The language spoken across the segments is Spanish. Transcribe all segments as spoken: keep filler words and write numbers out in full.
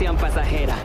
Conexión Pasajera.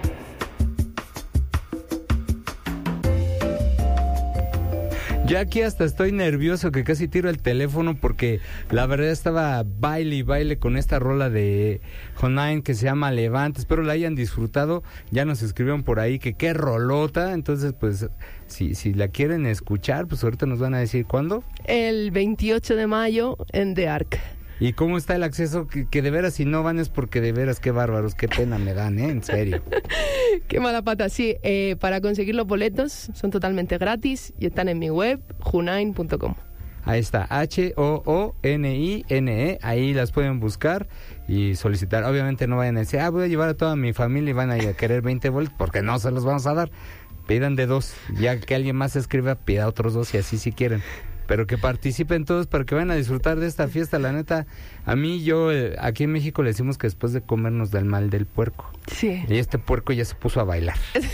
Ya aquí hasta estoy nervioso que casi tiro el teléfono porque la verdad estaba baile y baile con esta rola de Junain que se llama Levante. Espero la hayan disfrutado. Ya nos escribieron por ahí que qué rolota. Entonces, pues, si, si la quieren escuchar, pues ahorita nos van a decir ¿cuándo? El veintiocho de mayo en The Ark. ¿Y cómo está el acceso? Que, que de veras, si no van es porque de veras, qué bárbaros, qué pena me dan, ¿eh? En serio. Qué mala pata, sí. Eh, para conseguir los boletos son totalmente gratis y están en mi web, junain punto com. Ahí está, H O O N I N E, ahí las pueden buscar y solicitar. Obviamente no vayan a decir, ah, voy a llevar a toda mi familia y van a, ir a querer veinte boletos, porque no se los vamos a dar. Pidan de dos, ya que alguien más escriba, pida otros dos y así si quieren. Pero que participen todos para que vayan a disfrutar de esta fiesta. La neta, a mí, yo, eh, aquí en México le decimos que después de comer nos da el mal del puerco. Sí. Y este puerco ya se puso a bailar.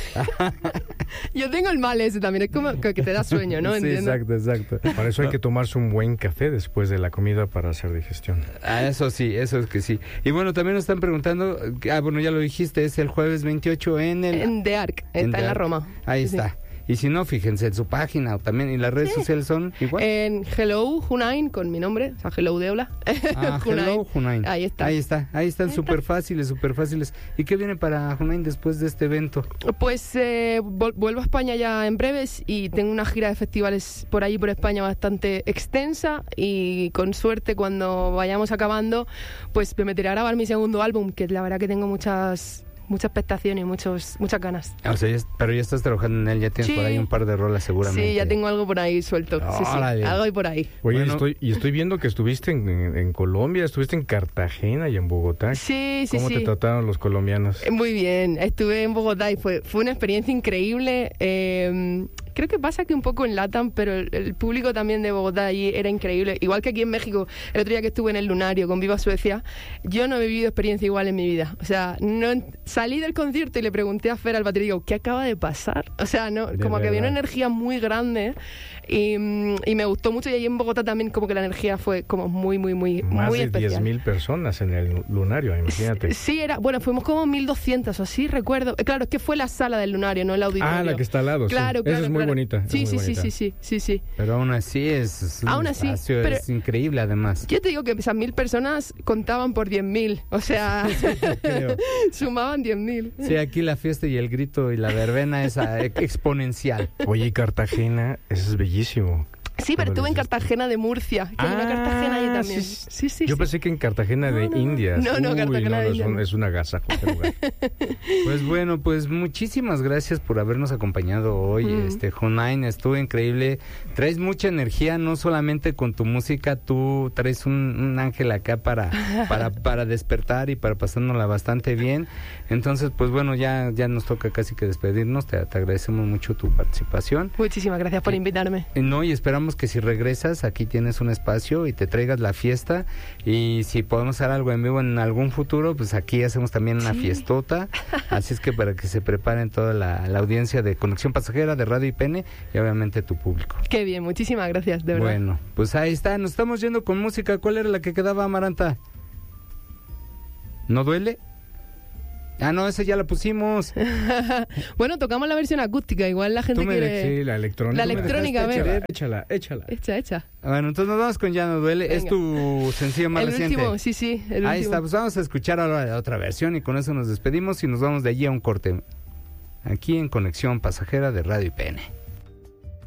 Yo tengo el mal ese también, es como que te da sueño, ¿no? Sí, ¿Entiendo? exacto, exacto. Para eso hay que tomarse un buen café después de la comida para hacer digestión. Ah, eso sí, eso es que sí. Y bueno, también nos están preguntando, ah, bueno, ya lo dijiste, es el jueves veintiocho en el... En The Ark, está en, en la Roma. Ahí sí, está. sí. Y si no, fíjense en su página o también, y las redes sí. sociales son igual. En Hello Junain, con mi nombre, o sea, Hello de Hola. Ah, Hello Junain. Ahí está. Ahí está, ahí están súper fáciles, súper fáciles. ¿Y qué viene para Junain después de este evento? Pues eh, vuelvo a España ya en breves y tengo una gira de festivales por ahí, por España, bastante extensa y con suerte cuando vayamos acabando, pues me meteré a grabar mi segundo álbum, que la verdad que tengo muchas... mucha expectación y muchos, muchas ganas. O sea, ya, pero ya estás trabajando en él, ya tienes sí. por ahí un par de rolas seguramente. Sí, ya tengo algo por ahí suelto. Oh, sí, sí, algo hay por ahí. Oye, bueno. estoy, y estoy viendo que estuviste en, en, en Colombia, estuviste en Cartagena y en Bogotá. Sí, sí, ¿Cómo sí. te trataron los colombianos? Muy bien, estuve en Bogotá y fue, fue una experiencia increíble. Eh, creo que pasa que un poco en LATAM, pero el, el público también de Bogotá allí era increíble. Igual que aquí en México, el otro día que estuve en el Lunario con Viva Suecia, yo no he vivido experiencia igual en mi vida. O sea, no salí del concierto y le pregunté a Fer, al batería, digo, ¿qué acaba de pasar? O sea, no, como verdad. Que había una energía muy grande y, y me gustó mucho. Y allí en Bogotá también como que la energía fue como muy, muy, muy, Más muy de especial. diez mil personas en el Lunario, imagínate. Sí, era, bueno, fuimos como mil doscientos o así, recuerdo. Claro, es que fue la sala del Lunario, no el auditorio. Ah, la que está al lado, claro, sí. claro, Esa es muy claro. bonita. Sí, es sí, muy sí, bonita. sí, sí, sí, sí. Pero aún así es, es un aún así, espacio, pero, es increíble además. Yo te digo que esas mil personas contaban por diez mil, o sea, sumaban diez mil. Sí, aquí la fiesta y el grito y la verbena es a, exponencial. Oye, Cartagena, eso es bellísimo. Sí, pero estuve en Cartagena de Murcia, que ah, hay una Cartagena ahí también. Sí, sí, sí. Yo sí. pensé que en Cartagena de no, no. Indias. No, no, Uy, Cartagena no, de no, Indias. Es un, es un agasajo ese lugar. Pues bueno, pues muchísimas gracias por habernos acompañado hoy. Mm. Este, Junain, estuvo increíble. Traes mucha energía, no solamente con tu música, tú traes un, un ángel acá para, para, para despertar y para pasárnosla bastante bien. Entonces, pues bueno, ya, ya nos toca casi que despedirnos. Te, te agradecemos mucho tu participación. Muchísimas gracias por invitarme. Eh, no, y esperamos que si regresas, aquí tienes un espacio y te traigas la fiesta. Y si podemos hacer algo en vivo en algún futuro, pues aquí hacemos también una sí. fiestota. Así es que para que se preparen toda la, la audiencia de Conexión Pasajera, de Radio I P N y obviamente tu público. Qué bien, muchísimas gracias, de verdad. Bueno, pues ahí está, nos estamos yendo con música. ¿Cuál era la que quedaba, Amaranta? ¿No duele? Ah, no, esa ya la pusimos. Bueno, tocamos la versión acústica, igual la gente Tú me quiere... de, sí, la electrónica. La electrónica, a ver. Échala, échala. Echa, echa. Bueno, entonces nos vamos con Ya No Duele. Venga. Es tu sencillo más el reciente. El último, sí, sí, el Ahí último. está, pues vamos a escuchar ahora la otra versión y con eso nos despedimos y nos vamos de allí a un corte. Aquí en Conexión Pasajera de Radio I P N.